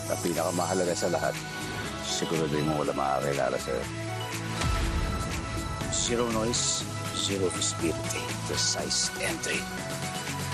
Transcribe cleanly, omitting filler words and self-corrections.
At pinakamahalaga sa lahat, siguraduhin mo wala makakilala sa'yo. Zero noise, zero visibility, precise entry.